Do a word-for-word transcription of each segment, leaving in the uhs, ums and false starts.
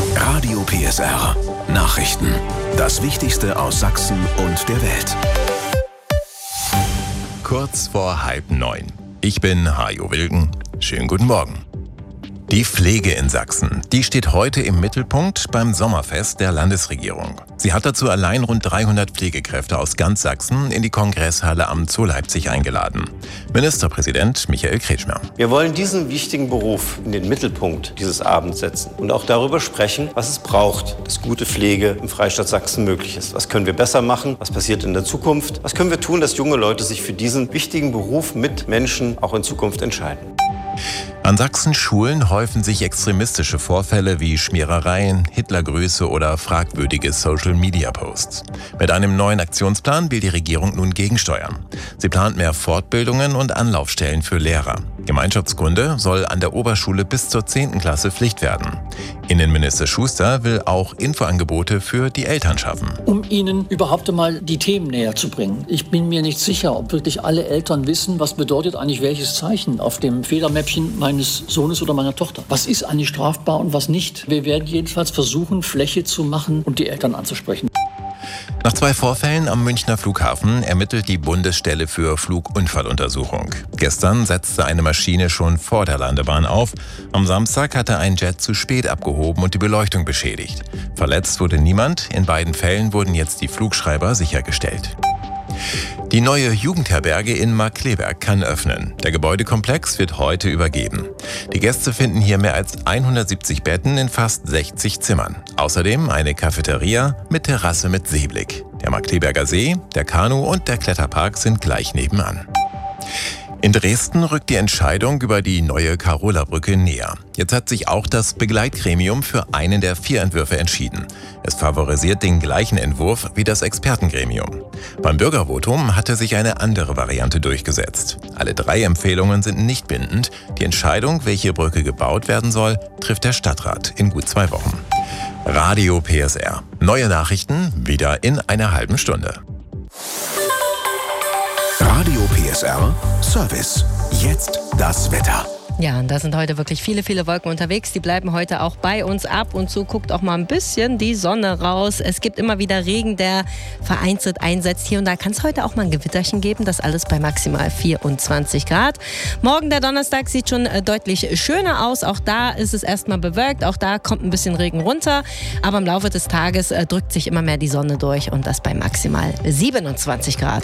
Radio P S R. Nachrichten. Das Wichtigste aus Sachsen und der Welt. Kurz vor halb neun. Ich bin Hajo Wilken. Schönen guten Morgen. Die Pflege in Sachsen, die steht heute im Mittelpunkt beim Sommerfest der Landesregierung. Sie hat dazu allein rund dreihundert Pflegekräfte aus ganz Sachsen in die Kongresshalle am Zoo Leipzig eingeladen. Ministerpräsident Michael Kretschmer. Wir wollen diesen wichtigen Beruf in den Mittelpunkt dieses Abends setzen und auch darüber sprechen, was es braucht, dass gute Pflege im Freistaat Sachsen möglich ist. Was können wir besser machen? Was passiert in der Zukunft? Was können wir tun, dass junge Leute sich für diesen wichtigen Beruf mit Menschen auch in Zukunft entscheiden? An Sachsens Schulen häufen sich extremistische Vorfälle wie Schmierereien, Hitlergrüße oder fragwürdige Social-Media-Posts. Mit einem neuen Aktionsplan will die Regierung nun gegensteuern. Sie plant mehr Fortbildungen und Anlaufstellen für Lehrer. Gemeinschaftskunde soll an der Oberschule bis zur zehnten Klasse Pflicht werden. Innenminister Schuster will auch Infoangebote für die Eltern schaffen. Um ihnen überhaupt einmal die Themen näher zu bringen. Ich bin mir nicht sicher, ob wirklich alle Eltern wissen, was bedeutet eigentlich welches Zeichen auf dem Federmäppchen meines Sohnes oder meiner Tochter. Was ist eigentlich strafbar und was nicht? Wir werden jedenfalls versuchen, Fläche zu machen und die Eltern anzusprechen. Nach zwei Vorfällen am Münchner Flughafen ermittelt die Bundesstelle für Flugunfalluntersuchung. Gestern setzte eine Maschine schon vor der Landebahn auf. Am Samstag hatte ein Jet zu spät abgehoben und die Beleuchtung beschädigt. Verletzt wurde niemand. In beiden Fällen wurden jetzt die Flugschreiber sichergestellt. Die neue Jugendherberge in Markkleeberg kann öffnen. Der Gebäudekomplex wird heute übergeben. Die Gäste finden hier mehr als hundertsiebzig Betten in fast sechzig Zimmern. Außerdem eine Cafeteria mit Terrasse mit Seeblick. Der Markkleeberger See, der Kanu- und der Kletterpark sind gleich nebenan. In Dresden rückt die Entscheidung über die neue Karola-Brücke näher. Jetzt hat sich auch das Begleitgremium für einen der vier Entwürfe entschieden. Es favorisiert den gleichen Entwurf wie das Expertengremium. Beim Bürgervotum hatte sich eine andere Variante durchgesetzt. Alle drei Empfehlungen sind nicht bindend. Die Entscheidung, welche Brücke gebaut werden soll, trifft der Stadtrat in gut zwei Wochen. Radio P S R. Neue Nachrichten wieder in einer halben Stunde. Radio P S R Service. Jetzt das Wetter. Ja, und da sind heute wirklich viele, viele Wolken unterwegs. Die bleiben heute auch bei uns. Ab und zu guckt auch mal ein bisschen die Sonne raus. Es gibt immer wieder Regen, der vereinzelt einsetzt. Hier und da kann es heute auch mal ein Gewitterchen geben. Das alles bei maximal vierundzwanzig Grad. Morgen, der Donnerstag, sieht schon deutlich schöner aus. Auch da ist es erstmal bewölkt. Auch da kommt ein bisschen Regen runter. Aber im Laufe des Tages äh, drückt sich immer mehr die Sonne durch. Und das bei maximal siebenundzwanzig Grad.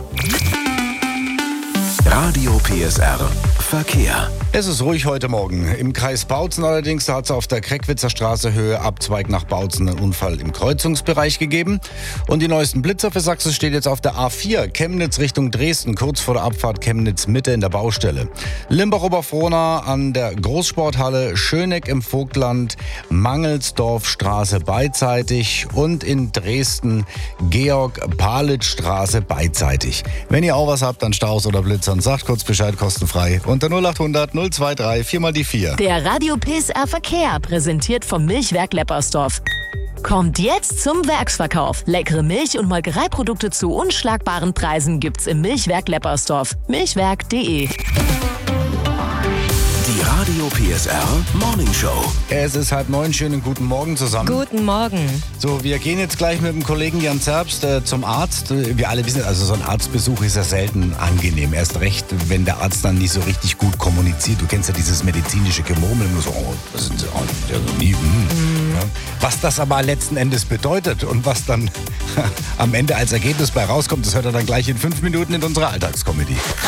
Radio P S R Verkehr. Es ist ruhig heute Morgen. Im Kreis Bautzen allerdings, da hat es auf der Kreckwitzer Straße Höhe Abzweig nach Bautzen einen Unfall im Kreuzungsbereich gegeben. Und die neuesten Blitzer für Sachsen steht jetzt auf der A vier, Chemnitz Richtung Dresden, kurz vor der Abfahrt Chemnitz Mitte in der Baustelle. Limbach-Oberfrohna an der Großsporthalle, Schöneck im Vogtland, Mangelsdorfstraße beidseitig und in Dresden Georg-Palitz-Straße beidseitig. Wenn ihr auch was habt an Staus oder Blitzern, sagt kurz Bescheid, kostenfrei. Unter null achthundert null zweiundzwanzig vier mal die vier. Der Radio P S R Verkehr, präsentiert vom Milchwerk Leppersdorf. Kommt jetzt zum Werksverkauf. Leckere Milch- und Molkereiprodukte zu unschlagbaren Preisen gibt's im Milchwerk Leppersdorf. milchwerk punkt de. Die Radio P S R Morning Show. Es ist halb neun, schönen guten Morgen zusammen. Guten Morgen. So, wir gehen jetzt gleich mit dem Kollegen Jan Zerbst äh, zum Arzt. Wir alle wissen, also so ein Arztbesuch ist ja selten angenehm. Erst recht, wenn der Arzt dann nicht so richtig gut kommuniziert. Du kennst ja dieses medizinische Gemurmel, nur so, oh, das sind sie auch nicht, also nie. Mm. Ja. Was das aber letzten Endes bedeutet und was dann am Ende als Ergebnis bei rauskommt, das hört er dann gleich in fünf Minuten in unserer Alltagskomödie.